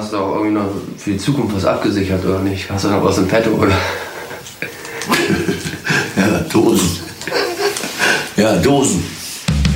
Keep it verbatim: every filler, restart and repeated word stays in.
hast du auch irgendwie noch für die Zukunft was abgesichert, oder nicht? Hast du noch was im Petto, oder? Ja, Dosen. Ja, Dosen.